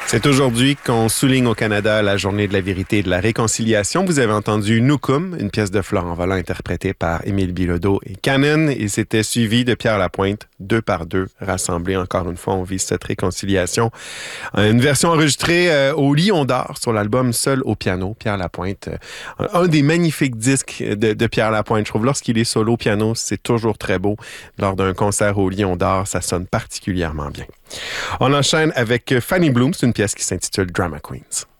C'est aujourd'hui qu'on souligne au Canada la journée de la vérité et de la réconciliation. Vous avez entendu Nukum, une pièce de Florent Volant interprétée par Émile Bilodeau et Canon. Et c'était suivi de Pierre Lapointe, 2 par 2, rassemblés. Encore une fois, on vise cette réconciliation. Une version enregistrée au Lion d'Or sur l'album Seul au piano, Pierre Lapointe. Un des magnifiques disques de Pierre Lapointe. Je trouve lorsqu'il est solo au piano, c'est toujours très beau. Lors d'un concert au Lion d'Or, ça sonne particulièrement bien. On enchaîne avec Fanny Bloom, c'est une pièce qui s'intitule Drama Queens.